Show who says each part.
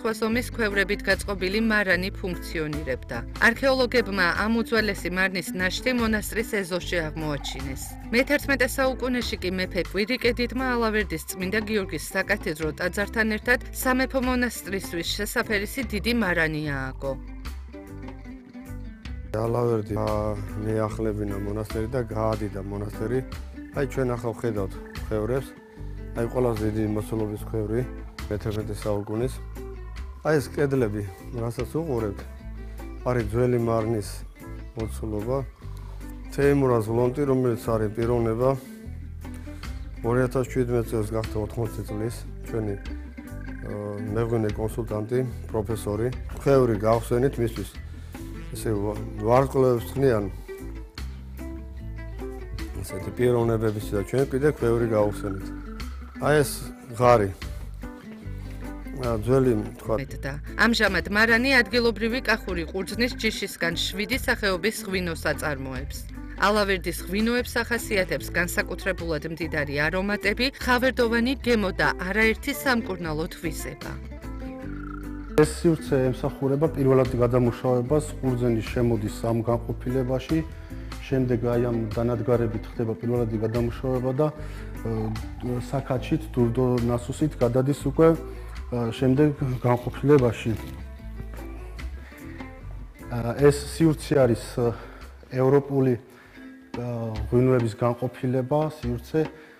Speaker 1: შუა ზომის ქვევრებით გაწყობილი მარანი ფუნქციონირებდა. არქეოლოგებმა ამ უძველესი მარნის ნაშთი მონასტრის ეზოში აღმოაჩინეს. მე-11 საუკუნეში კი მეფე კვირიკედიდმა ალავერდის წმინდა გიორგის საკათედრო ტაძართან ერთად სამეფო მონასტრისთვის შესაფერისი დიდი მარანი ააგო.
Speaker 2: ალავერდი მიახლებინა მონასტერი და გაადიდა მონასტერი. აი ჩვენ ახლა ვხედავთ ქვევრებს. აი ყველაზე დიდი მოცულობის ქვევრი მე-11 საუკუნის. აი ეს კედლები, რასაც უყურებთ, არის ძველი მარნის მოცულობა. თეიმურაზ ლონტი, რომელიც არის პიროვნება 2017 წელს გახდა 80 წლის ჩვენი მეღვინე კონსულტანტი, პროფესორი. ქვევრი გავხსენით მისთვის ესე ვარსკვლავებს ხნიან ესეთი პიროვნებების და ჩვენ კიდე ქვევრი გავხსენით. აი ეს ღარი ძველი თქვა.
Speaker 1: ამჟამად მარანი ადგილობრივი კახური ყურძნის ჯიშისგან 7 სახეობის ღვინოს აწარმოებს. ალავერდის ღვინოებს ახასიათებს განსაკუთრებულად მდიდარი არომატები, ხავერდოვანი გემო და არაერთი სამკურნალო თვისება.
Speaker 3: ეს სივრცე ემსახურება პირველად გადამუშავებას ყურძნის შემოდის ამ განყოფილებაში, შემდეგ აი ამ დანადგარებით ხდება პირველადი გადამუშავება და საქაჩით, დურდო ნასოსით გადადის უკვე შემდეგ განყოფილებაში. ეს სივრცე არის ევროპული ღვინოების განყოფილება, სივრცე